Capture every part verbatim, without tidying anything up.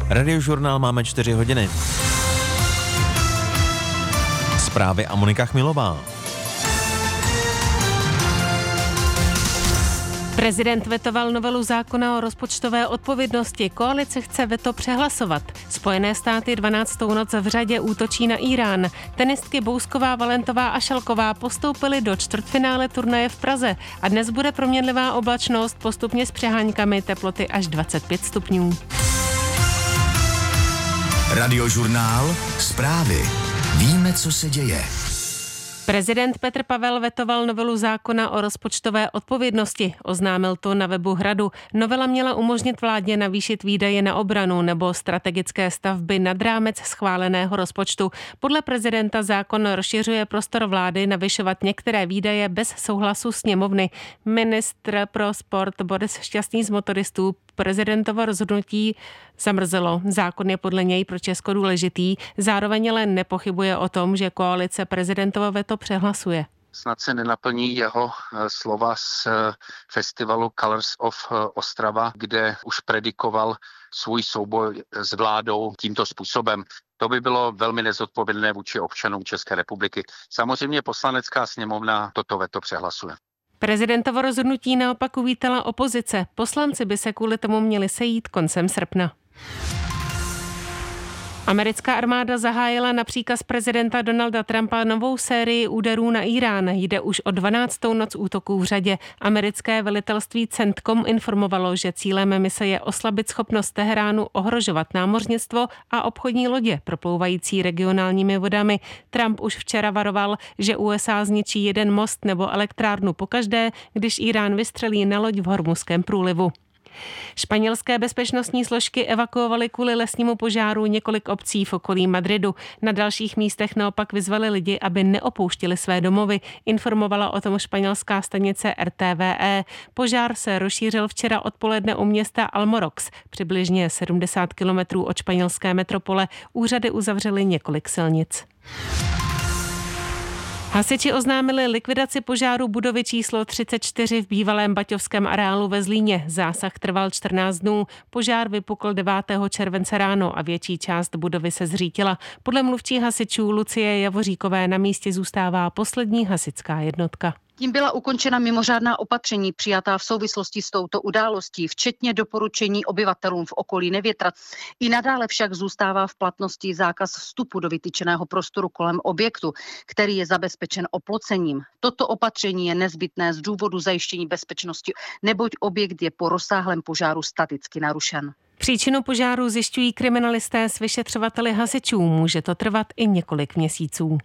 Radiožurnál máme čtyři hodiny. Zprávy a Monika Chmilová. Prezident vetoval novelu zákona o rozpočtové odpovědnosti. Koalice chce veto přehlasovat. Spojené státy dvanáctou noc v řadě útočí na Irán. Tenistky Bousková, Valentová a Šalková postoupily do čtvrtfinále turnaje v Praze a dnes bude proměnlivá oblačnost, postupně s přeháňkami, teploty až dvacet pět stupňů. Radiožurnál, zprávy. Víme, co se děje. Prezident Petr Pavel vetoval novelu zákona o rozpočtové odpovědnosti. Oznámil to na webu Hradu. Novela měla umožnit vládě navýšit výdaje na obranu nebo strategické stavby nad rámec schváleného rozpočtu. Podle prezidenta zákon rozšiřuje prostor vlády navyšovat některé výdaje bez souhlasu sněmovny. Ministr pro sport Boris Šťastný z motoristů prezidentovo rozhodnutí zamrzelo. Zákon je podle něj pro Česko důležitý, zároveň ale nepochybuje o tom, že koalice prezidentovo veto přehlasuje. Snad se nenaplní jeho slova z festivalu Colors of Ostrava, kde už predikoval svůj souboj s vládou tímto způsobem. To by bylo velmi nezodpovědné vůči občanům České republiky. Samozřejmě Poslanecká sněmovna toto veto přehlasuje. Prezidentovo rozhodnutí naopak uvítala opozice. Poslanci by se kvůli tomu měli sejít koncem srpna. Americká armáda zahájila na příkaz prezidenta Donalda Trumpa novou sérii úderů na Irán. Jde už o dvanáctou noc útoků v řadě. Americké velitelství CENTCOM informovalo, že cílem mise je oslabit schopnost Teheránu ohrožovat námořnictvo a obchodní lodě proplouvající regionálními vodami. Trump už včera varoval, že U S A zničí jeden most nebo elektrárnu pokaždé, když Irán vystřelí na loď v Hormuzském průlivu. Španělské bezpečnostní složky evakuovaly kvůli lesnímu požáru několik obcí v okolí Madridu. Na dalších místech naopak vyzvali lidi, aby neopouštěli své domovy, informovala o tom španělská stanice R T V E. Požár se rozšířil včera odpoledne u města Almorox, přibližně sedmdesát kilometrů od španělské metropole. Úřady uzavřely několik silnic. Hasiči oznámili likvidaci požáru budovy číslo třicet čtyři v bývalém baťovském areálu ve Zlíně. Zásah trval čtrnáct dnů. Požár vypukl devátého července ráno a větší část budovy se zřítila. Podle mluvčí hasičů Lucie Javoříkové na místě zůstává poslední hasičská jednotka. Tím byla ukončena mimořádná opatření přijatá v souvislosti s touto událostí, včetně doporučení obyvatelům v okolí nevětrat. I nadále však zůstává v platnosti zákaz vstupu do vytyčeného prostoru kolem objektu, který je zabezpečen oplocením. Toto opatření je nezbytné z důvodu zajištění bezpečnosti, neboť objekt je po rozsáhlém požáru staticky narušen. Příčinu požáru zjišťují kriminalisté s vyšetřovateli hasičů. Může to trvat i několik měsíců.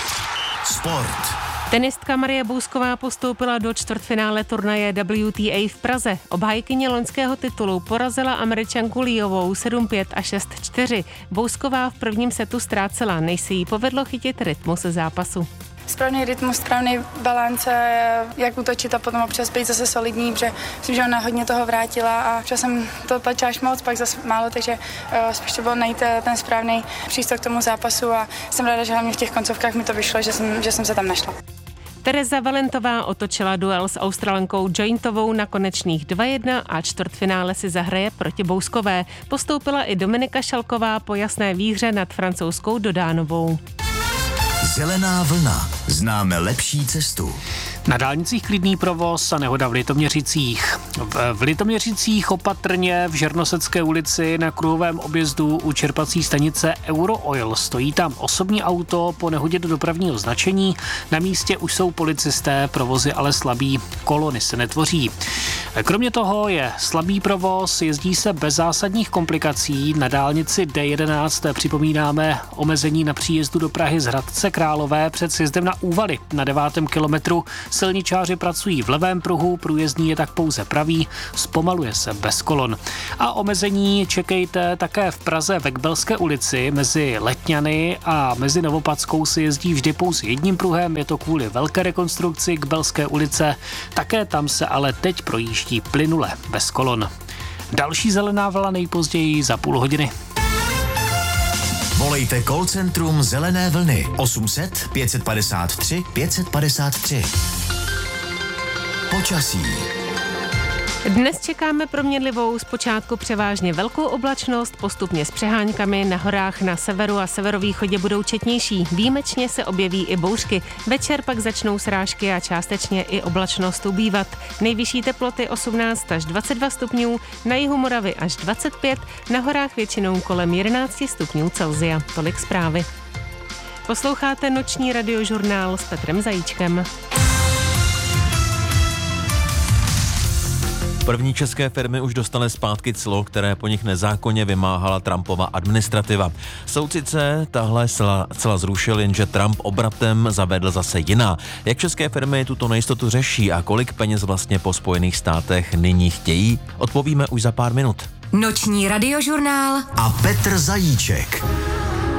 Sport. Tenistka Marie Bousková postoupila do čtvrtfinále turnaje W T A v Praze. Obhájkyně loňského titulu porazila Američanku Liovou sedm pět a šest čtyři. Bousková v prvním setu ztrácela, než se jí povedlo chytit rytmus zápasu. Správný rytmus, správný balance, jak útočit a potom občas být zase solidní, protože myslím, že ona hodně toho vrátila a občas jsem to tlačila až moc, pak zase málo, takže uh, spíš to bylo najít ten správný přístup k tomu zápasu a jsem ráda, že hlavně v těch koncovkách mi to vyšlo, že jsem, že jsem se tam našla. Tereza Valentová otočila duel s Australankou Jointovou na konečných dva jedna a čtvrtfinále si zahraje proti Bouskové. Postoupila i Dominika Šalková po jasné výhře nad francouzskou Dodánovou. Zelená vlna. Známe lepší cestu. Na dálnicích klidný provoz a nehoda v Litoměřicích. V, v Litoměřicích opatrně v Žernosecké ulici na kruhovém objezdu u čerpací stanice Eurooil. Stojí tam osobní auto po nehodě do dopravního značení. Na místě už jsou policisté, provozy ale slabý, kolony se netvoří. Kromě toho je slabý provoz, jezdí se bez zásadních komplikací. Na dálnici D jedenáct připomínáme omezení na příjezdu do Prahy z Hradce Králové před sjezdem na Úvaly na devátém kilometru. Silničáři pracují v levém pruhu, průjezdní je tak pouze pravý, zpomaluje se bez kolon. A omezení čekejte také v Praze ve Kbelské ulici mezi Letňany a mezi Novopadskou se jezdí vždy pouze jedním pruhem, je to kvůli velké rekonstrukci Kbelské ulice, také tam se ale teď projíždí plynule bez kolon. Další zelená vlna nejpozději za půl hodiny. Volejte call centrum Zelené vlny osm set pět padesát tři pět padesát tři. Počasí. Dnes čekáme proměnlivou, zpočátku převážně velkou oblačnost, postupně s přeháňkami, na horách na severu a severovýchodě budou četnější. Výjimečně se objeví i bouřky. Večer pak začnou srážky a částečně i oblačnost ubývat. Nejvyšší teploty osmnáct až dvacet dva stupňů, na jihu Moravy až dvacet pět, na horách většinou kolem jedenáct stupňů Celsia. Tolik zprávy. Posloucháte noční radiožurnál s Petrem Zajíčkem. První české firmy už dostaly zpátky clo, které po nich nezákonně vymáhala Trumpova administrativa. Soudcice tahle cla, cla zrušil, jenže Trump obratem zavedl zase jiná. Jak české firmy tuto nejistotu řeší a kolik peněz vlastně po Spojených státech nyní chtějí, odpovíme už za pár minut. Noční radiožurnál a Petr Zajíček.